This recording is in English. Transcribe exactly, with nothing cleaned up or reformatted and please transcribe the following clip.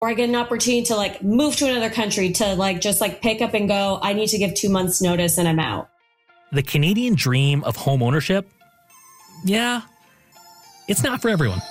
or I get an opportunity to like move to another country to like just like pick up and go. I need to give two months notice and I'm out. The Canadian dream of home ownership? Yeah, it's not for everyone.